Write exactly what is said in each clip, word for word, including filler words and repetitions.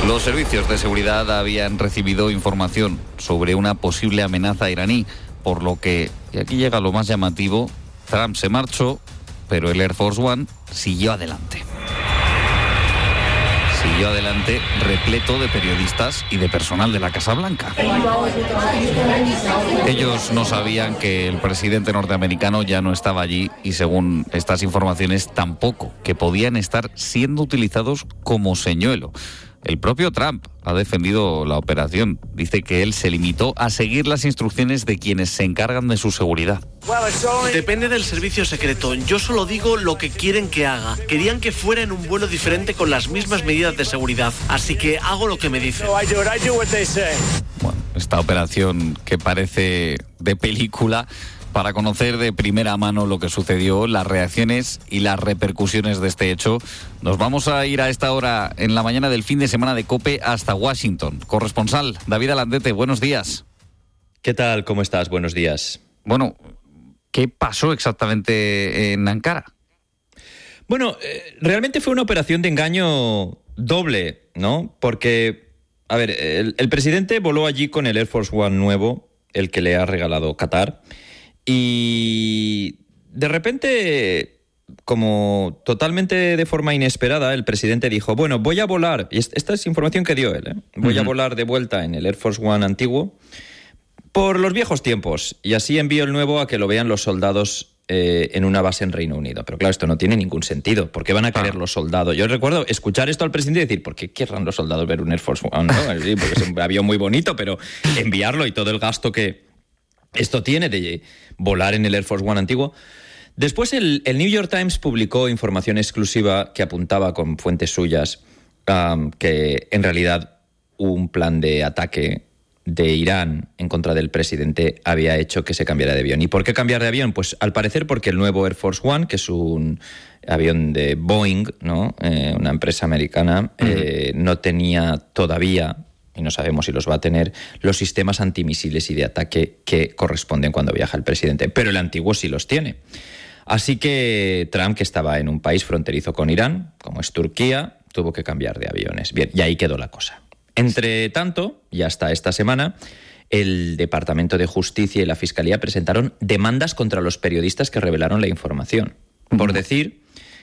Los servicios de seguridad habían recibido información sobre una posible amenaza iraní, por lo que, y aquí llega lo más llamativo, Trump se marchó, pero el Air Force One siguió adelante. Siguió adelante repleto de periodistas y de personal de la Casa Blanca. Ellos no sabían que el presidente norteamericano ya no estaba allí y, según estas informaciones, tampoco, que podían estar siendo utilizados como señuelo. El propio Trump ha defendido la operación. Dice que él se limitó a seguir las instrucciones de quienes se encargan de su seguridad. Depende del servicio secreto. Yo solo digo lo que quieren que haga. Querían que fuera en un vuelo diferente con las mismas medidas de seguridad. Así que hago lo que me dicen. Bueno, esta operación que parece de película, para conocer de primera mano lo que sucedió, las reacciones y las repercusiones de este hecho, nos vamos a ir a esta hora en la mañana del fin de semana de COPE hasta Washington. Corresponsal David Alandete, buenos días. ¿Qué tal? ¿Cómo estás? Buenos días. Bueno, ¿qué pasó exactamente en Ankara? Bueno, eh, realmente fue una operación de engaño doble, ¿no? Porque, a ver, el, el presidente voló allí con el Air Force One nuevo, el que le ha regalado Qatar. Y de repente, como totalmente de forma inesperada, el presidente dijo, bueno, voy a volar, y esta es información que dio él, ¿eh? voy uh-huh. a volar de vuelta en el Air Force One antiguo por los viejos tiempos, y así envío el nuevo a que lo vean los soldados eh, en una base en Reino Unido. Pero claro, esto no tiene ningún sentido. ¿Por qué van a querer ah. los soldados? Yo recuerdo escuchar esto al presidente y decir, ¿por qué querrán los soldados ver un Air Force One? ¿No? Sí, porque es un avión muy bonito, pero enviarlo y todo el gasto que esto tiene de volar en el Air Force One antiguo. Después el, el New York Times publicó información exclusiva que apuntaba con fuentes suyas um, que en realidad un plan de ataque de Irán en contra del presidente había hecho que se cambiara de avión. ¿Y por qué cambiar de avión? Pues al parecer porque el nuevo Air Force One, que es un avión de Boeing, ¿no? eh, una empresa americana, uh-huh. eh, no tenía todavía, y no sabemos si los va a tener, los sistemas antimisiles y de ataque que corresponden cuando viaja el presidente. Pero el antiguo sí los tiene. Así que Trump, que estaba en un país fronterizo con Irán, como es Turquía, tuvo que cambiar de aviones. Bien, y ahí quedó la cosa. Entre tanto, y hasta esta semana, el Departamento de Justicia y la Fiscalía presentaron demandas contra los periodistas que revelaron la información, por decir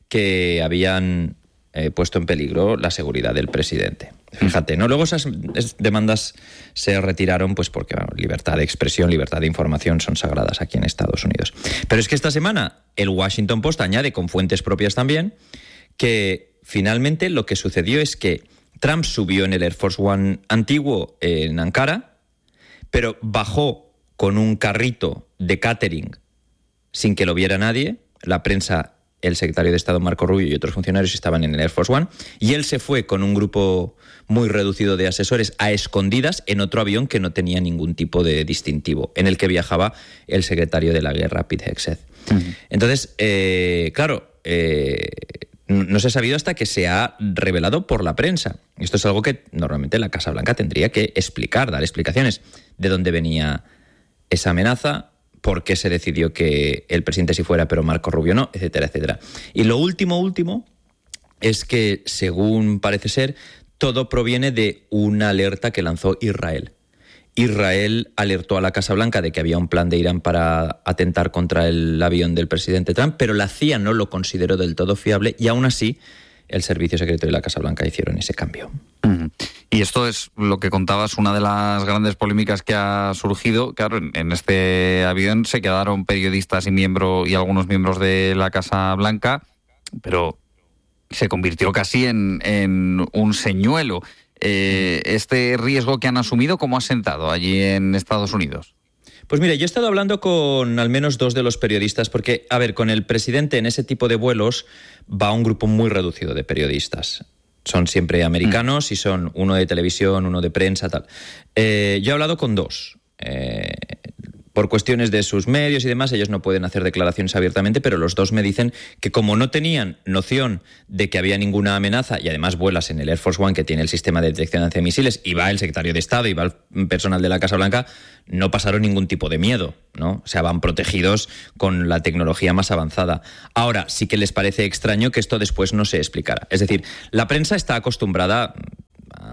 que habían eh, puesto en peligro la seguridad del presidente. Fíjate, ¿no? Luego esas demandas se retiraron pues porque bueno, libertad de expresión, libertad de información son sagradas aquí en Estados Unidos. Pero es que esta semana el Washington Post añade, con fuentes propias también, que finalmente lo que sucedió es que Trump subió en el Air Force One antiguo en Ankara, pero bajó con un carrito de catering sin que lo viera nadie. La prensa, el secretario de Estado Marco Rubio y otros funcionarios estaban en el Air Force One, y él se fue con un grupo muy reducido de asesores a escondidas en otro avión que no tenía ningún tipo de distintivo, en el que viajaba el secretario de la guerra, Pete Hegseth. Uh-huh. Entonces, eh, claro, eh, no se ha sabido hasta que se ha revelado por la prensa. Esto es algo que normalmente la Casa Blanca tendría que explicar, dar explicaciones de dónde venía esa amenaza, por qué se decidió que el presidente sí fuera, pero Marco Rubio no, etcétera, etcétera. Y lo último, último, es que, según parece ser, todo proviene de una alerta que lanzó Israel. Israel alertó a la Casa Blanca de que había un plan de Irán para atentar contra el avión del presidente Trump, pero la C I A no lo consideró del todo fiable y aún así el Servicio Secreto y la Casa Blanca hicieron ese cambio. Uh-huh. Y esto es lo que contabas, una de las grandes polémicas que ha surgido. Claro, en, en este avión se quedaron periodistas y miembro, y algunos miembros de la Casa Blanca, pero se convirtió casi en, en un señuelo. Eh, ¿Este riesgo que han asumido, cómo ha sentado allí en Estados Unidos? Pues mira, yo he estado hablando con al menos dos de los periodistas, porque, a ver, con el presidente en ese tipo de vuelos va un grupo muy reducido de periodistas. Son siempre americanos mm. y son uno de televisión, uno de prensa, tal. Eh, yo he hablado con dos. Eh, por cuestiones de sus medios y demás, ellos no pueden hacer declaraciones abiertamente, pero los dos me dicen que como no tenían noción de que había ninguna amenaza, y además vuelas en el Air Force One, que tiene el sistema de detección de antimisiles, y va el secretario de Estado y va el personal de la Casa Blanca, no pasaron ningún tipo de miedo, ¿no? O sea, van protegidos con la tecnología más avanzada. Ahora, sí que les parece extraño que esto después no se explicara. Es decir, la prensa está acostumbrada a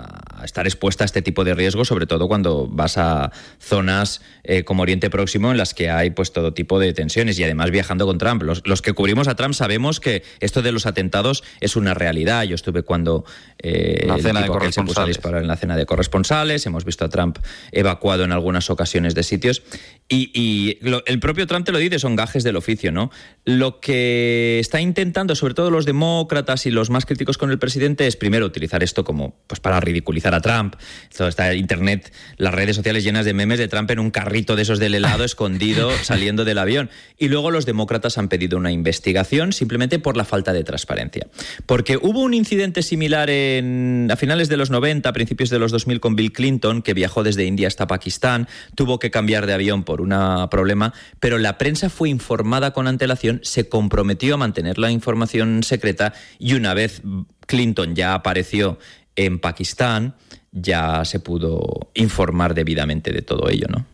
estar expuesta a este tipo de riesgos, sobre todo cuando vas a zonas eh, como Oriente Próximo en las que hay pues todo tipo de tensiones y además viajando con Trump. Los, los que cubrimos a Trump sabemos que esto de los atentados es una realidad. Yo estuve cuando eh, la el cena tipo de que se puso a disparar en la cena de corresponsales, hemos visto a Trump evacuado en algunas ocasiones de sitios y, y lo, el propio Trump te lo dice, son gajes del oficio, ¿no? Lo que está intentando, sobre todo los demócratas y los más críticos con el presidente, es primero utilizar esto como pues para ridiculizar a Trump. Todo está internet, las redes sociales llenas de memes de Trump en un carrito de esos del helado escondido saliendo del avión. Y luego los demócratas han pedido una investigación simplemente por la falta de transparencia. Porque hubo un incidente similar en, a finales de los noventa, a principios de los dos mil con Bill Clinton, que viajó desde India hasta Pakistán, tuvo que cambiar de avión por un problema, pero la prensa fue informada con antelación, se comprometió a mantener la información secreta y una vez Clinton ya apareció en Pakistán, ya se pudo informar debidamente de todo ello, ¿no?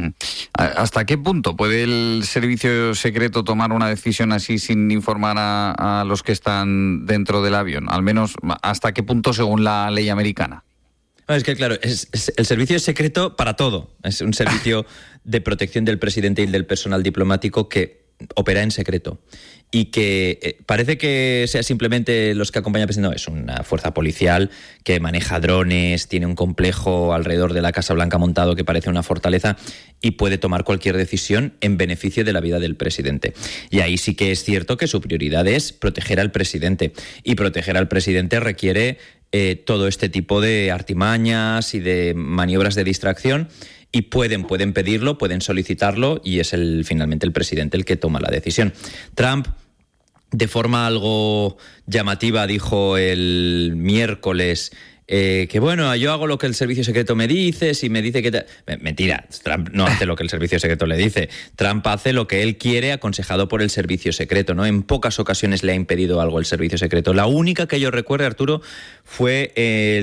¿Hasta qué punto puede el servicio secreto tomar una decisión así sin informar a, a los que están dentro del avión? Al menos, ¿hasta qué punto según la ley americana? No, es que claro, es, es, el servicio es secreto para todo. Es un servicio de protección del presidente y del personal diplomático que opera en secreto y que eh, parece que sea simplemente los que acompañan al presidente. No, es una fuerza policial que maneja drones, tiene un complejo alrededor de la Casa Blanca montado que parece una fortaleza y puede tomar cualquier decisión en beneficio de la vida del presidente. Y ahí sí que es cierto que su prioridad es proteger al presidente y proteger al presidente requiere eh, todo este tipo de artimañas y de maniobras de distracción. Y pueden, pueden pedirlo, pueden solicitarlo y es el finalmente el presidente el que toma la decisión. Trump, de forma algo llamativa, dijo el miércoles eh, que bueno, yo hago lo que el servicio secreto me dice, si me dice que... Te... Mentira, Trump no hace lo que el servicio secreto le dice. Trump hace lo que él quiere, aconsejado por el servicio secreto, ¿no? En pocas ocasiones le ha impedido algo el servicio secreto. La única que yo recuerdo, Arturo, fue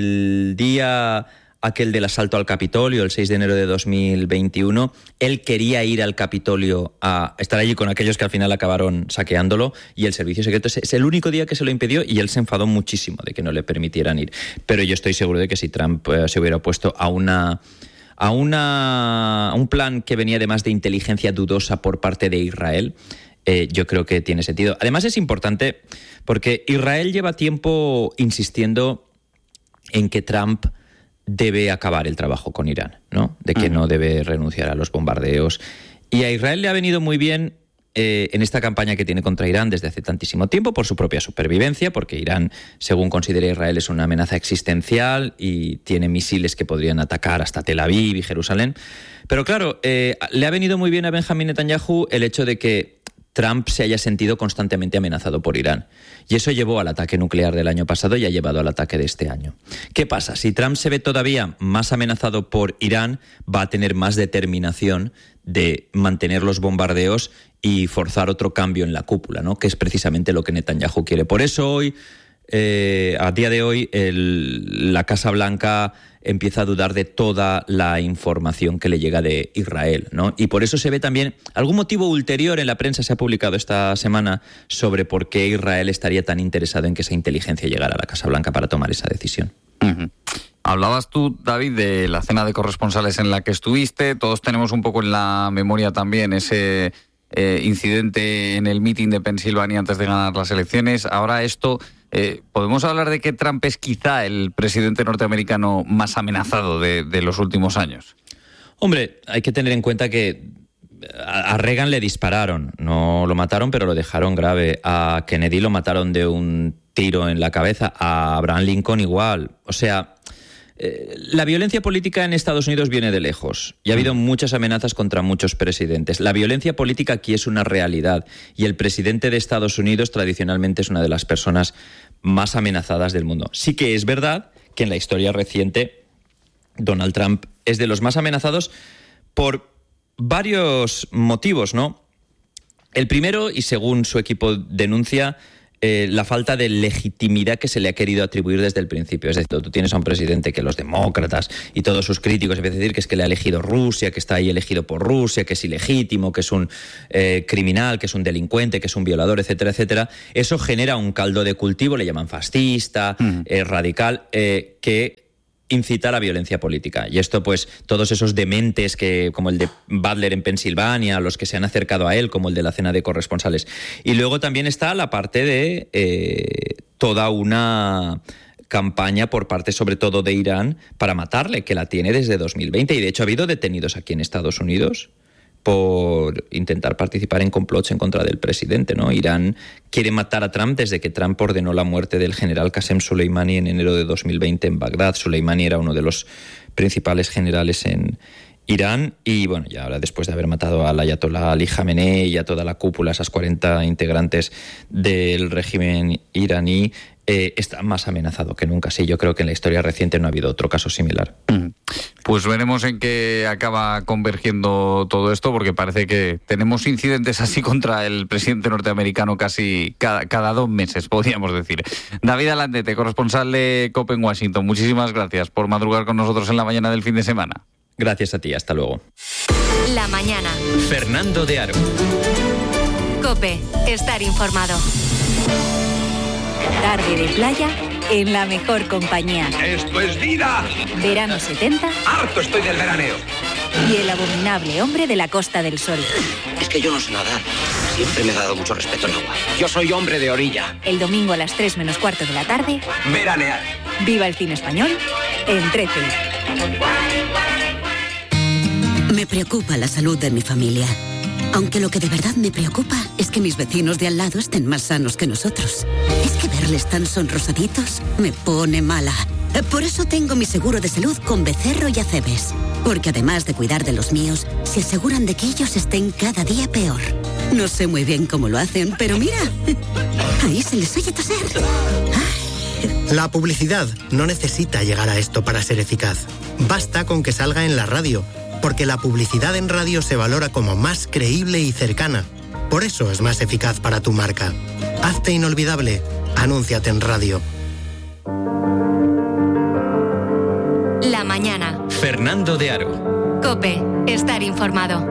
el día... aquel del asalto al Capitolio, el seis de enero de dos mil veintiuno, él quería ir al Capitolio a estar allí con aquellos que al final acabaron saqueándolo y el servicio secreto es el único día que se lo impidió y él se enfadó muchísimo de que no le permitieran ir. Pero yo estoy seguro de que si Trump eh, se hubiera opuesto a una... a una, a un plan que venía además de inteligencia dudosa por parte de Israel, eh, yo creo que tiene sentido. Además es importante porque Israel lleva tiempo insistiendo en que Trump debe acabar el trabajo con Irán, ¿no? De que uh-huh. no debe renunciar a los bombardeos. Y a Israel le ha venido muy bien eh, en esta campaña que tiene contra Irán desde hace tantísimo tiempo, por su propia supervivencia, porque Irán, según considera Israel, es una amenaza existencial y tiene misiles que podrían atacar hasta Tel Aviv y Jerusalén. Pero claro, eh, le ha venido muy bien a Benjamín Netanyahu el hecho de que Trump se haya sentido constantemente amenazado por Irán. Y eso llevó al ataque nuclear del año pasado y ha llevado al ataque de este año. ¿Qué pasa? Si Trump se ve todavía más amenazado por Irán, va a tener más determinación de mantener los bombardeos y forzar otro cambio en la cúpula, ¿no? Que es precisamente lo que Netanyahu quiere. Por eso hoy, eh, a día de hoy, el, la Casa Blanca empieza a dudar de toda la información que le llega de Israel, ¿no? Y por eso se ve también algún motivo ulterior en la prensa, se ha publicado esta semana sobre por qué Israel estaría tan interesado en que esa inteligencia llegara a la Casa Blanca para tomar esa decisión. Uh-huh. Hablabas tú, David, de la cena de corresponsales en la que estuviste. Todos tenemos un poco en la memoria también ese eh, incidente en el meeting de Pensilvania antes de ganar las elecciones. Ahora esto... Eh, ¿Podemos hablar de que Trump es quizá el presidente norteamericano más amenazado de, de los últimos años? Hombre, hay que tener en cuenta que a Reagan le dispararon, no lo mataron, pero lo dejaron grave. A Kennedy lo mataron de un tiro en la cabeza, a Abraham Lincoln igual. O sea, eh, la violencia política en Estados Unidos viene de lejos y ha habido muchas amenazas contra muchos presidentes. La violencia política aquí es una realidad y el presidente de Estados Unidos tradicionalmente es una de las personas más amenazadas del mundo. Sí que es verdad que en la historia reciente Donald Trump es de los más amenazados por varios motivos, ¿no? El primero, y según su equipo denuncia, Eh, la falta de legitimidad que se le ha querido atribuir desde el principio. Es decir, tú tienes a un presidente que los demócratas y todos sus críticos empiezan a decir que es que le ha elegido Rusia, que está ahí elegido por Rusia, que es ilegítimo, que es un eh, criminal, que es un delincuente, que es un violador, etcétera, etcétera. Eso genera un caldo de cultivo, le llaman fascista, uh-huh. eh, radical, eh, que incita a la violencia política. Y esto, pues, todos esos dementes que, como el de Butler en Pensilvania, los que se han acercado a él, como el de la cena de corresponsales. Y luego también está la parte de eh, toda una campaña por parte, sobre todo, de Irán para matarle, que la tiene desde dos mil veinte. Y, de hecho, ha habido detenidos aquí en Estados Unidos por intentar participar en complots en contra del presidente, ¿no? Irán quiere matar a Trump desde que Trump ordenó la muerte del general Qasem Soleimani en enero de dos mil veinte en Bagdad. Soleimani era uno de los principales generales en Irán y, bueno, ya ahora después de haber matado al ayatolá Ali Khamenei y a toda la cúpula, esas cuarenta integrantes del régimen iraní, eh, está más amenazado que nunca. Sí, yo creo que en la historia reciente no ha habido otro caso similar. Pues veremos en qué acaba convergiendo todo esto, porque parece que tenemos incidentes así contra el presidente norteamericano casi cada, cada dos meses, podríamos decir. David Alandete, corresponsal de COPE en Washington, muchísimas gracias por madrugar con nosotros en la mañana del fin de semana. Gracias a ti, hasta luego. La mañana. Fernando de Aro. COPE, estar informado. Tarde de playa en la mejor compañía. ¡Esto es vida! Verano setenta. ¡Harto estoy del veraneo! Y el abominable hombre de la Costa del Sol. Es que yo no sé nadar. Siempre me ha dado mucho respeto el agua. Yo soy hombre de orilla. El domingo a las tres menos cuarto de la tarde. Veranear. Viva el cine español en trece. Me preocupa la salud de mi familia. Aunque lo que de verdad me preocupa es que mis vecinos de al lado estén más sanos que nosotros. Es que verles tan sonrosaditos me pone mala. Por eso tengo mi seguro de salud con Becerro y Acebes. Porque además de cuidar de los míos, se aseguran de que ellos estén cada día peor. No sé muy bien cómo lo hacen, pero mira, ahí se les oye toser. La publicidad no necesita llegar a esto para ser eficaz. Basta con que salga en la radio, porque la publicidad en radio se valora como más creíble y cercana. Por eso es más eficaz para tu marca. Hazte inolvidable. Anúnciate en radio. La mañana. Fernando de Aro. COPE, estar informado.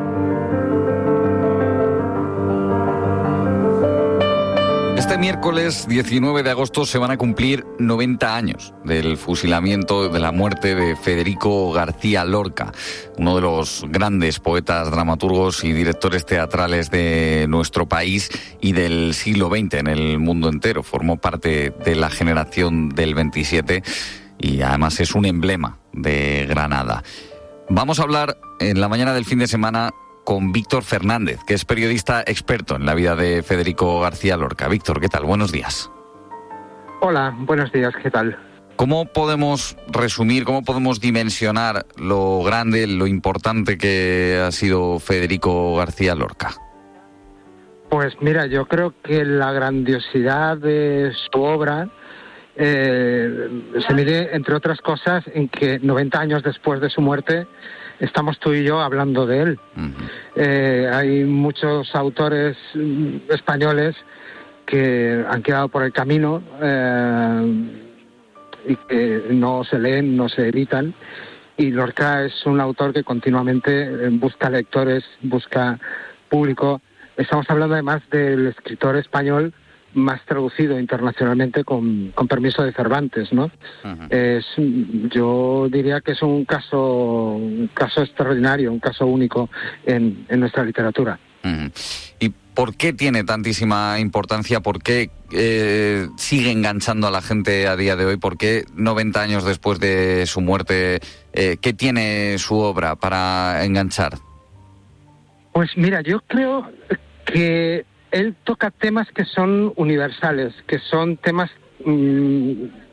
Este miércoles diecinueve de agosto se van a cumplir noventa años del fusilamiento, de la muerte de Federico García Lorca, uno de los grandes poetas, dramaturgos y directores teatrales de nuestro país y del siglo veinte en el mundo entero. Formó parte de la generación del veintisiete y además es un emblema de Granada. Vamos a hablar en la mañana del fin de semana con Víctor Fernández, que es periodista experto en la vida de Federico García Lorca. Víctor, ¿qué tal? Buenos días. Hola, buenos días, ¿qué tal? ¿Cómo podemos resumir, cómo podemos dimensionar lo grande, lo importante que ha sido Federico García Lorca? Pues mira, yo creo que la grandiosidad de su obra eh, se mide, entre otras cosas, en que noventa años después de su muerte estamos tú y yo hablando de él. Uh-huh. Eh, hay muchos autores españoles que han quedado por el camino eh, y que no se leen, no se editan. Y Lorca es un autor que continuamente busca lectores, busca público. Estamos hablando además del escritor español más traducido internacionalmente con, con permiso de Cervantes, ¿no? Uh-huh. Es, yo diría que es un caso, un caso extraordinario, un caso único en, en nuestra literatura. Uh-huh. ¿Y por qué tiene tantísima importancia? ¿Por qué eh, sigue enganchando a la gente a día de hoy? ¿Por qué noventa años después de su muerte, eh, qué tiene su obra para enganchar? Pues mira, yo creo que él toca temas que son universales, que son temas mmm,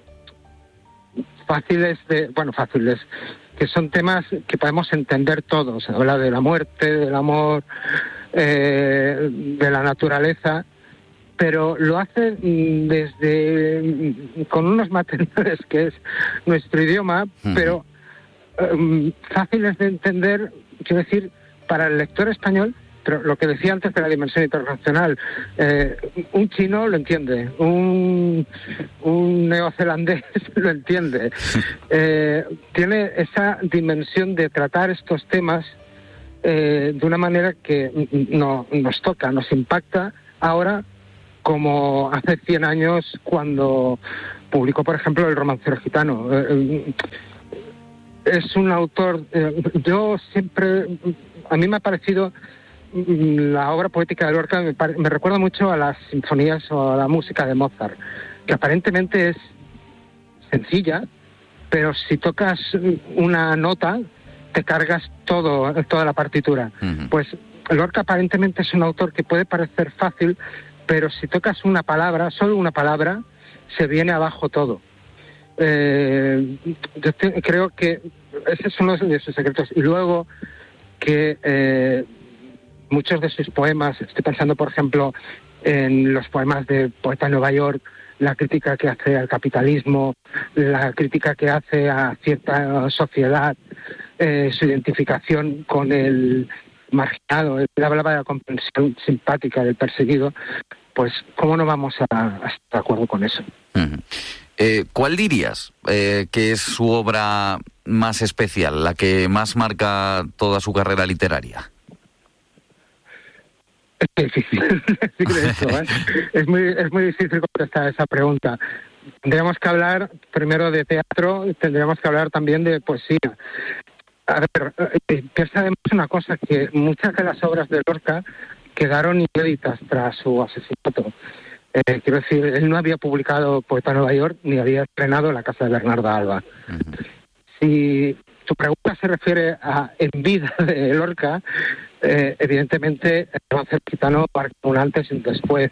fáciles de, bueno, fáciles, que son temas que podemos entender todos. Habla de la muerte, del amor, eh, de la naturaleza, pero lo hace desde con unos materiales que es nuestro idioma, uh-huh. pero um, fáciles de entender, quiero decir, para el lector español. Pero lo que decía antes de la dimensión internacional, eh, un chino lo entiende, un, un neozelandés lo entiende. Eh, tiene esa dimensión de tratar estos temas eh, de una manera que no, nos toca, nos impacta ahora como hace cien años cuando publicó, por ejemplo, El romancero gitano. Eh, es un autor, eh, yo siempre, a mí me ha parecido la obra poética de Lorca, me, pare, me recuerda mucho a las sinfonías o a la música de Mozart, que aparentemente es sencilla, pero si tocas una nota te cargas todo, toda la partitura. Uh-huh. Pues Lorca aparentemente es un autor que puede parecer fácil, pero si tocas una palabra, solo una palabra, se viene abajo todo. Eh, yo te, creo que ese es uno de sus secretos. Y luego que eh, muchos de sus poemas, estoy pensando por ejemplo en los poemas de Poeta en Nueva York, la crítica que hace al capitalismo, la crítica que hace a cierta sociedad, eh, su identificación con el marginado, él hablaba de la comprensión simpática del perseguido, pues ¿cómo no vamos a, a estar de acuerdo con eso? Uh-huh. Eh, ¿Cuál dirías eh, que es su obra más especial, la que más marca toda su carrera literaria? Es difícil decir eso, ¿eh? es, muy, es muy difícil contestar esa pregunta. Tendríamos que hablar primero de teatro y tendríamos que hablar también de poesía. A ver, eh, piensa además una cosa, que muchas de las obras de Lorca quedaron inéditas tras su asesinato. Eh, quiero decir, él no había publicado Poeta en Nueva York ni había estrenado La casa de Bernarda Alba. Uh-huh. Si tu pregunta se refiere a en vida de Lorca, eh, evidentemente el Romancero Gitano marca un antes y un después.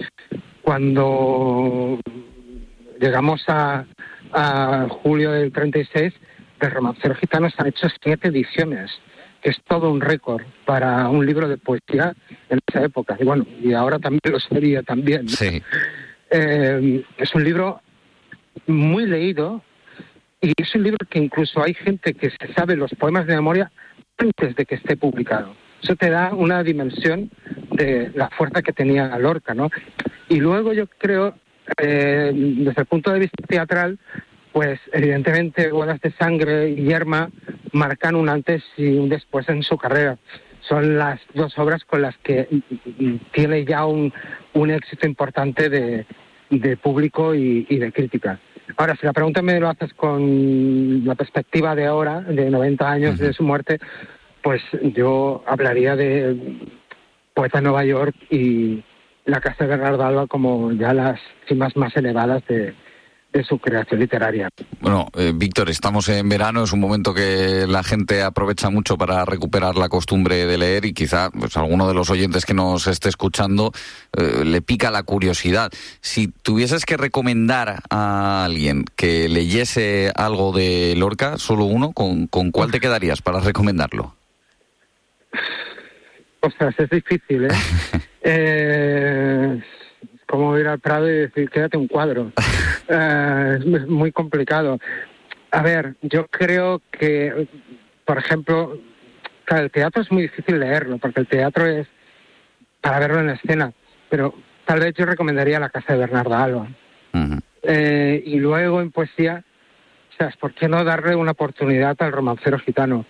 Cuando llegamos a, a julio del treinta y seis, del Romancero Gitano se han hecho siete ediciones, que es todo un récord para un libro de poesía en esa época. Y bueno, y ahora también lo sería también. Sí. Eh, es un libro muy leído y es un libro que incluso hay gente que se sabe los poemas de memoria antes de que esté publicado. Eso te da una dimensión de la fuerza que tenía Lorca, ¿no? Y luego yo creo, eh, desde el punto de vista teatral, pues evidentemente Bodas de Sangre y Yerma marcan un antes y un después en su carrera. Son las dos obras con las que tiene ya un, un éxito importante de, de público y, y de crítica. Ahora, si la pregunta me lo haces con la perspectiva de ahora, de noventa años uh-huh. de su muerte, pues yo hablaría de Poeta en Nueva York y La casa de Bernarda Alba como ya las cimas más elevadas de, de su creación literaria. Bueno, eh, Víctor, estamos en verano, es un momento que la gente aprovecha mucho para recuperar la costumbre de leer y quizá pues, alguno de los oyentes que nos esté escuchando eh, le pica la curiosidad. Si tuvieses que recomendar a alguien que leyese algo de Lorca, solo uno, ¿con, con cuál te quedarías para recomendarlo? Ostras, es difícil, ¿eh? eh como ir al Prado y decir, quédate un cuadro. Uh, es muy complicado. A ver, yo creo que, por ejemplo, claro, el teatro es muy difícil leerlo, porque el teatro es para verlo en la escena, pero tal vez yo recomendaría La casa de Bernarda Alba. Uh-huh. Eh, y luego en poesía, o sea, ¿por qué no darle una oportunidad al Romancero Gitano?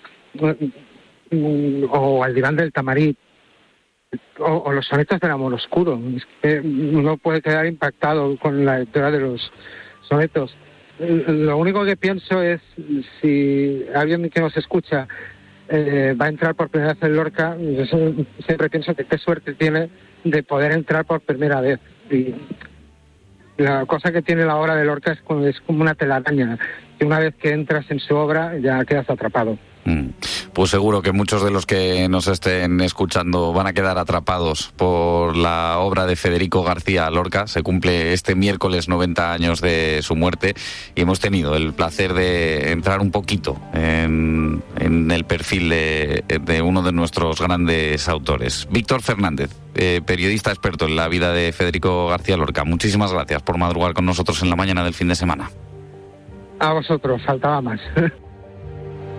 O al Diván del Tamarit. O, o los sonetos del amor oscuro. Es que uno puede quedar impactado con la lectura de los sonetos. Lo único que pienso es, si alguien que nos escucha eh, va a entrar por primera vez en Lorca, yo siempre pienso que qué suerte tiene de poder entrar por primera vez. Y la cosa que tiene la obra de Lorca es como, es como una telaraña, que una vez que entras en su obra ya quedas atrapado. Mm. Pues seguro que muchos de los que nos estén escuchando van a quedar atrapados por la obra de Federico García Lorca. Se cumple este miércoles noventa años de su muerte y hemos tenido el placer de entrar un poquito en, en el perfil de, de uno de nuestros grandes autores. Víctor Fernández, eh, periodista experto en la vida de Federico García Lorca. Muchísimas gracias por madrugar con nosotros en la mañana del fin de semana. A vosotros, faltaba más.